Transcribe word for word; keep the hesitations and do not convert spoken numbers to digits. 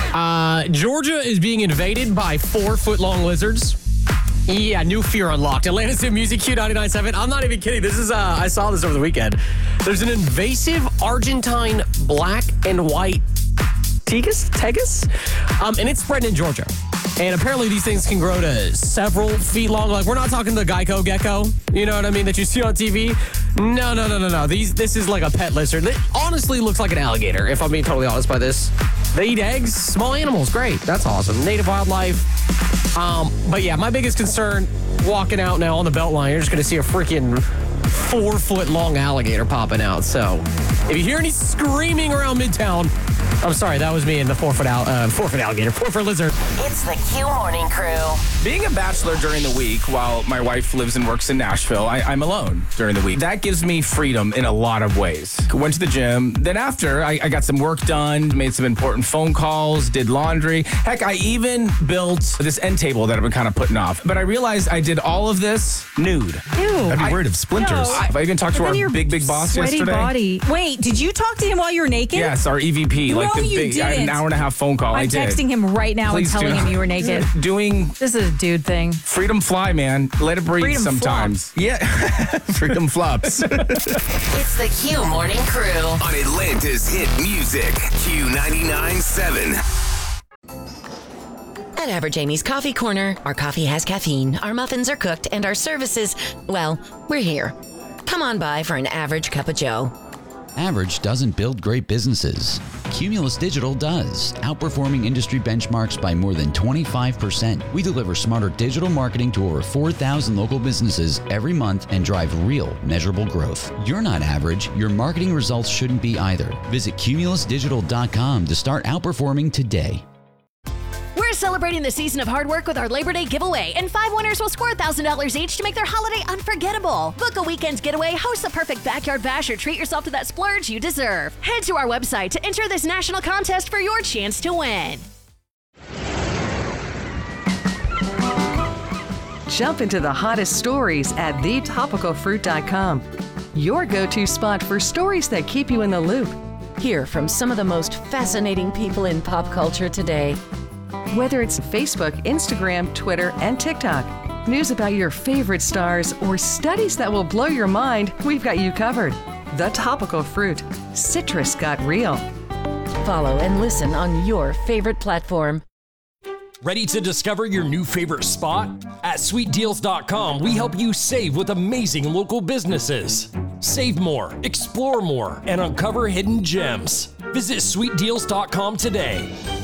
Uh, Georgia is being invaded by four-foot-long lizards. Yeah, new fear unlocked. Atlanta City Music Q ninety-nine point seven. I'm not even kidding. This is, uh, I saw this over the weekend. There's an invasive Argentine black and white tegus, tegus, um, and it's spreading in Georgia. And apparently these things can grow to several feet long. Like, we're not talking the Geico gecko, you know what I mean, that you see on T V. No, no, no, no, no. These, this is like a pet lizard. It honestly looks like an alligator, if I'm being totally honest by this. They eat eggs, small animals. Great. That's awesome. Native wildlife. Um, but yeah, my biggest concern walking out now on the Beltline, you're just going to see a freaking four foot long alligator popping out. So if you hear any screaming around Midtown, I'm sorry, that was me and the four foot al- uh, four foot alligator, four foot lizard. It's the Q Morning Crew. Being a bachelor during the week while my wife lives and works in Nashville, I, I'm alone during the week. That gives me freedom in a lot of ways. Went to the gym. Then after, I, I got some work done, made some important phone calls, did laundry. Heck, I even built this end table that I've been kind of putting off. But I realized I did all of this nude. Ew. I'd be I- worried of splinters. No. I, I even talked to But our then your big, big boss sweaty yesterday. Body. Wait, did you talk to him while you were naked? Yes, our E V P. No, like the you big, I had an didn't. hour and a half phone call. I I'm did. texting him right now Please and do telling not. him you were naked. Doing This is a dude thing. freedom fly, man. Let it breathe Freedom sometimes. Yeah. freedom flops. It's the Q Morning Crew. On Atlanta's hit music, Q ninety-nine point seven. At Average Amy's Coffee Corner, our coffee has caffeine, our muffins are cooked, and our services, well, we're here. Come on by for an average cup of joe. Average doesn't build great businesses. Cumulus Digital does, outperforming industry benchmarks by more than twenty-five percent. We deliver smarter digital marketing to over four thousand local businesses every month and drive real, measurable growth. You're not average. Your marketing results shouldn't be either. Visit cumulus digital dot com to start outperforming today. We're celebrating the season of hard work with our Labor Day giveaway, and five winners will score one thousand dollars each to make their holiday unforgettable. Book a weekend's getaway, host the perfect backyard bash, or treat yourself to that splurge you deserve. Head to our website to enter this national contest for your chance to win. Jump into the hottest stories at the topical fruit dot com. Your go-to spot for stories that keep you in the loop. Hear from some of the most fascinating people in pop culture today. Whether it's Facebook, Instagram, Twitter, and TikTok, news about your favorite stars, or studies that will blow your mind, we've got you covered. The Topical Fruit. Citrus got real. Follow and listen on your favorite platform. Ready to discover your new favorite spot? At sweet deals dot com, we help you save with amazing local businesses. Save more, explore more, and uncover hidden gems. Visit sweet deals dot com today.